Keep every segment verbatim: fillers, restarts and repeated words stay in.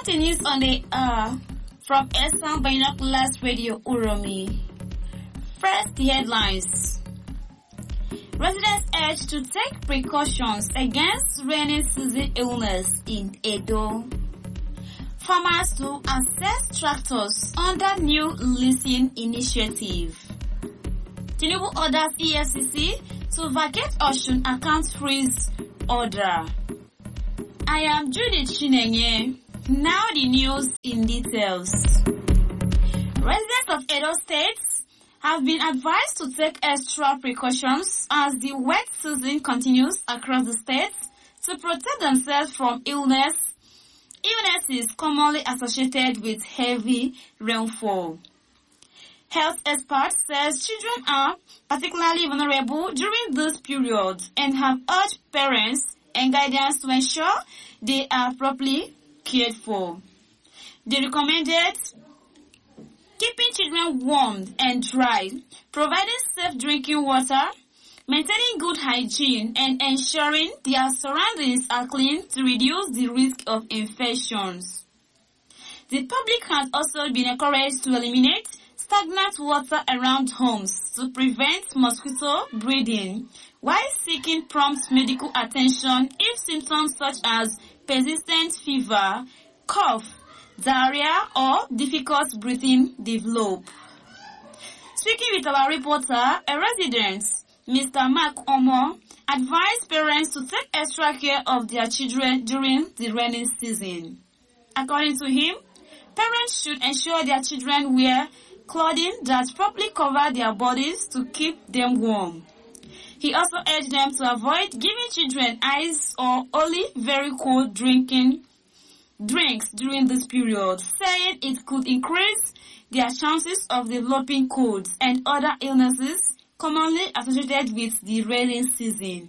Continues on the uh from Esan Binoculars Radio Uromi. First, the headlines. Residents urged to take precautions against rainy season illness in Edo. Farmers to access tractors under new leasing initiative. Tinubu orders E F C C to vacate Osun account freeze order. I am Judith Chinenye. Now the news in details. Residents of Edo State have been advised to take extra precautions as the wet season continues across the state to protect themselves from illness, illnesses commonly associated with heavy rainfall. Health experts says children are particularly vulnerable during this period and have urged parents and guardians to ensure they are properly cared for. They recommended keeping children warm and dry, providing safe drinking water, maintaining good hygiene, and ensuring their surroundings are clean to reduce the risk of infections. The public has also been encouraged to eliminate stagnant water around homes to prevent mosquito breeding, while seeking prompt medical attention if symptoms such as persistent fever, cough, diarrhea, or difficult breathing develop. Speaking with our reporter, a resident, Mister Mark Omo, advised parents to take extra care of their children during the rainy season. According to him, parents should ensure their children wear clothing that properly cover their bodies to keep them warm. He also urged them to avoid giving children ice or only very cold drinking drinks during this period, saying it could increase their chances of developing colds and other illnesses commonly associated with the rainy season.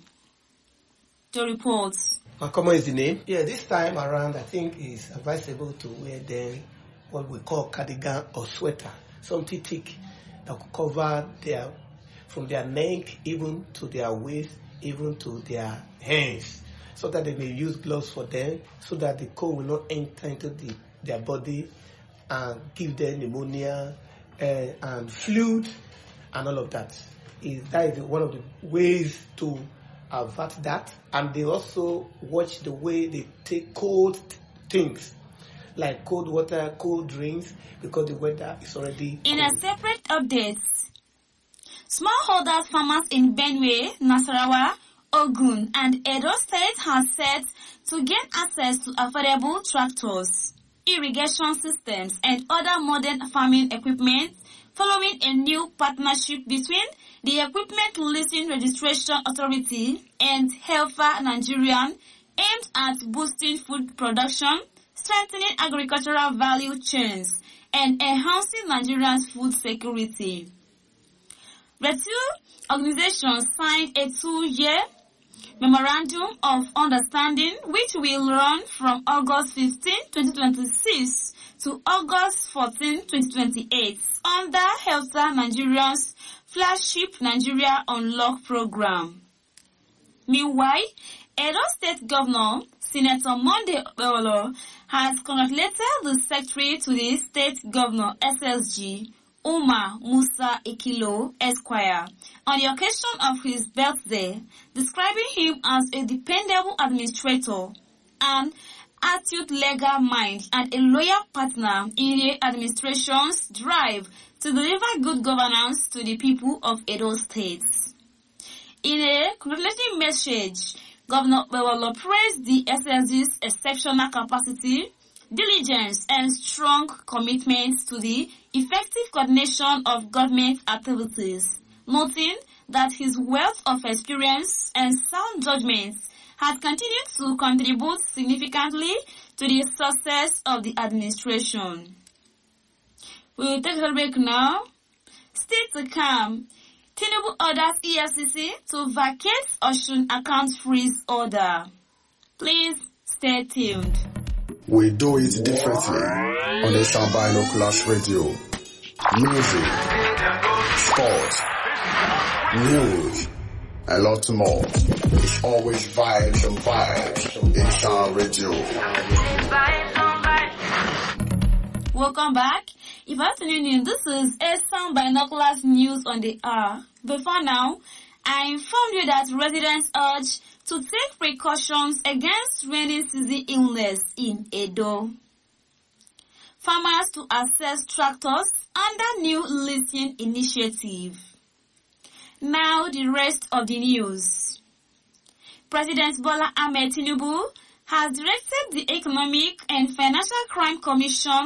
To report. Makomo is the name. Yeah, this time around, I think it's advisable to wear then what we call cardigan or sweater, something thick that could cover their from their neck even to their waist, even to their hands, so that they may use gloves for them, so that the cold will not enter into the, their body and give them pneumonia uh, and flu and all of that. Is that is one of the ways to avert that. And they also watch the way they take cold things, like cold water, cold drinks, because the weather is already In cold. a separate update, smallholder farmers in Benue, Nasarawa, Ogun, and Edo State have set to gain access to affordable tractors, irrigation systems, and other modern farming equipment following a new partnership between the Equipment Leasing Registration Authority and Helfa Nigerian aimed at boosting food production, strengthening agricultural value chains, and enhancing Nigerians' food security. The two organizations signed a two-year Memorandum of Understanding which will run from August fifteenth, twenty twenty-six to August fourteenth, twenty twenty-eight under Helsa Nigeria's flagship Nigeria Unlock program. Meanwhile, Edo State Governor Senator Monday Okpebholo has congratulated the Secretary to the State Governor S S G Umar Musa Ikilo Esquire on the occasion of his birthday, describing him as a dependable administrator, an astute legal mind, and a loyal partner in the administration's drive to deliver good governance to the people of Edo State. In a congratulatory message, Governor Okpebholo praised the S S G's exceptional capacity, diligence, and strong commitment to the effective coordination of government activities, noting that his wealth of experience and sound judgment has continued to contribute significantly to the success of the administration. We will take a break now. Still to come, Tinubu orders E F C C to vacate Osun account freeze order. Please stay tuned. We do it differently on the Esan Binoculars Radio. Music, sports, news, a lot more. It's always vibes and vibes in Esan Radio. welcome back. If you're tuning in, this is Esan Binoculars News on the hour. Before now, I informed you that residents urged to take precautions against rainy season illness in Edo. Farmers to access tractors under new leasing initiative. Now the rest of the news. President Bola Ahmed Tinubu has directed the Economic and Financial Crime Commission